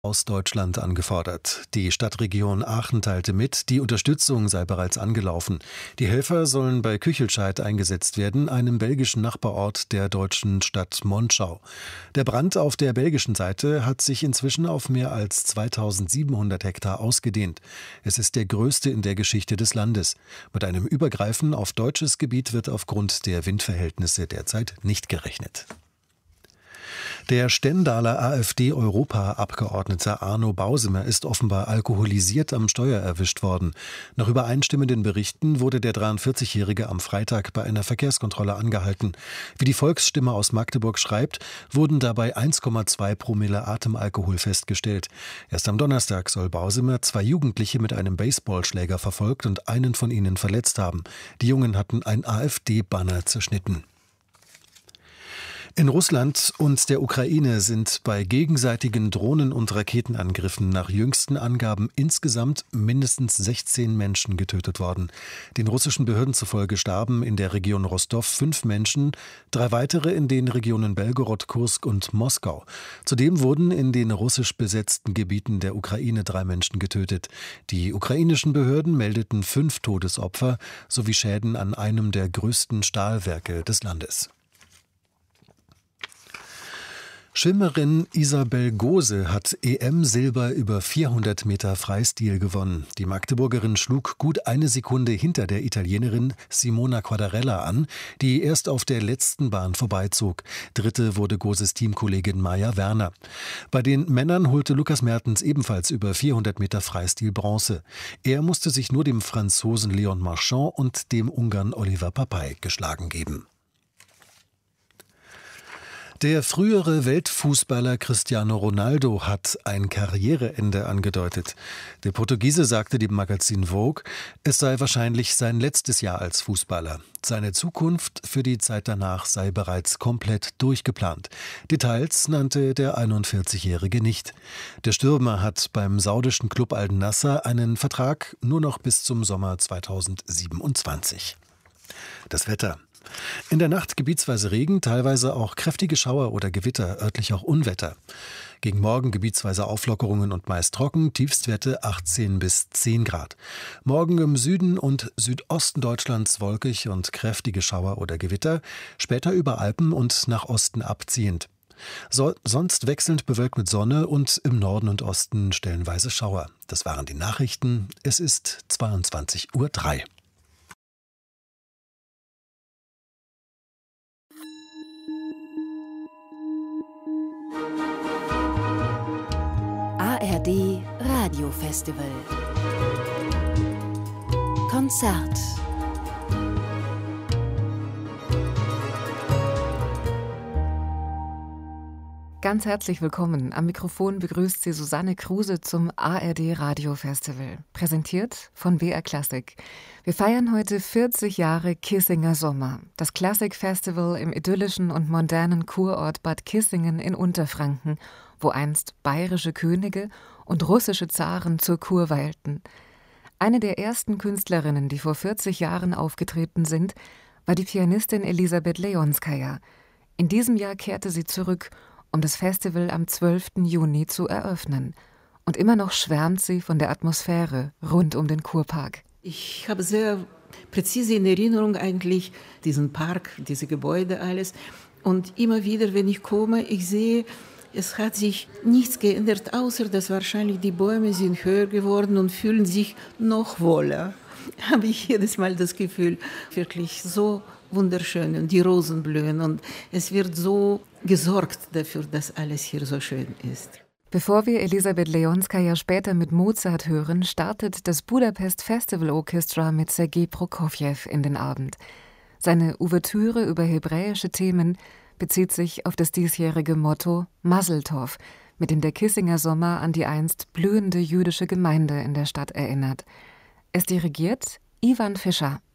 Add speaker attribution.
Speaker 1: aus Deutschland angefordert. Die Stadtregion Aachen teilte mit, die Unterstützung sei bereits angelaufen. Die Helfer sollen bei Küchelscheid eingesetzt werden, einem belgischen Nachbarort der deutschen Stadt Monschau. Der Brand auf der belgischen Seite hat sich inzwischen auf mehr als 2700 Hektar ausgedehnt. Es ist der größte in der Geschichte des Landes. Mit einem Übergreifen auf deutsches Gebiet wird aufgrund der Windverhältnisse derzeit nicht gerechnet. Der Stendaler AfD-Europaabgeordnete Arno Bausemer ist offenbar alkoholisiert am Steuer erwischt worden. Nach übereinstimmenden Berichten wurde der 43-Jährige am Freitag bei einer Verkehrskontrolle angehalten. Wie die Volksstimme aus Magdeburg schreibt, wurden dabei 1,2 Promille Atemalkohol festgestellt. Erst am Donnerstag soll Bausemer 2 Jugendliche mit einem Baseballschläger verfolgt und einen von ihnen verletzt haben. Die Jungen hatten ein AfD-Banner zerschnitten. In Russland und der Ukraine sind bei gegenseitigen Drohnen- und Raketenangriffen nach jüngsten Angaben insgesamt mindestens 16 Menschen getötet worden. Den russischen Behörden zufolge starben in der Region Rostov 5 Menschen, 3 weitere in den Regionen Belgorod, Kursk und Moskau. Zudem wurden in den russisch besetzten Gebieten der Ukraine 3 Menschen getötet. Die ukrainischen Behörden meldeten 5 Todesopfer sowie Schäden an einem der größten Stahlwerke des Landes. Schwimmerin Isabel Gose hat EM-Silber über 400 Meter Freistil gewonnen. Die Magdeburgerin schlug gut 1 Sekunde hinter der Italienerin Simona Quadarella an, die erst auf der letzten Bahn vorbeizog. Dritte wurde Goses Teamkollegin Maja Werner. Bei den Männern holte Lukas Mertens ebenfalls über 400 Meter Freistil Bronze. Er musste sich nur dem Franzosen Léon Marchand und dem Ungarn Oliver Papay geschlagen geben. Der frühere Weltfußballer Cristiano Ronaldo hat ein Karriereende angedeutet. Der Portugiese sagte dem Magazin Vogue, es sei wahrscheinlich sein letztes Jahr als Fußballer. Seine Zukunft für die Zeit danach sei bereits komplett durchgeplant. Details nannte der 41-Jährige nicht. Der Stürmer hat beim saudischen Club Al Nassr einen Vertrag nur noch bis zum Sommer 2027. Das Wetter. In der Nacht gebietsweise Regen, teilweise auch kräftige Schauer oder Gewitter, örtlich auch Unwetter. Gegen Morgen gebietsweise Auflockerungen und meist trocken, Tiefstwerte 18 bis 10 Grad. Morgen im Süden und Südosten Deutschlands wolkig und kräftige Schauer oder Gewitter, später über Alpen und nach Osten abziehend. Sonst wechselnd bewölkt mit Sonne und im Norden und Osten stellenweise Schauer. Das waren die Nachrichten. Es ist 22:03 Uhr.
Speaker 2: ARD Radiofestival Konzert.
Speaker 3: Ganz herzlich willkommen. Am Mikrofon begrüßt Sie Susanne Kruse zum ARD Radiofestival, präsentiert von BR Classic. Wir feiern heute 40 Jahre Kissinger Sommer, das Klassikfestival im idyllischen und modernen Kurort Bad Kissingen in Unterfranken, wo einst bayerische Könige und russische Zaren zur Kur weilten. Eine der ersten Künstlerinnen, die vor 40 Jahren aufgetreten sind, war die Pianistin Elisabeth Leonskaja. In diesem Jahr kehrte sie zurück, um das Festival am 12. Juni zu eröffnen. Und immer noch schwärmt sie von der Atmosphäre rund um den Kurpark.
Speaker 4: Ich habe sehr präzise in Erinnerung eigentlich diesen Park, diese Gebäude, alles. Und immer wieder, wenn ich komme, ich sehe, es hat sich nichts geändert, außer dass wahrscheinlich die Bäume sind höher geworden und fühlen sich noch wohler. Habe ich jedes Mal das Gefühl, wirklich so wunderschön und die Rosen blühen und es wird so gesorgt dafür, dass alles hier so schön ist.
Speaker 3: Bevor wir Elisabeth Leonskaja später mit Mozart hören, startet das Budapest Festival Orchestra mit Sergei Prokofjew in den Abend. Seine Ouvertüre über hebräische Themen bezieht sich auf das diesjährige Motto Mazel Tov, mit dem der Kissinger Sommer an die einst blühende jüdische Gemeinde in der Stadt erinnert. Es dirigiert Ivan Fischer.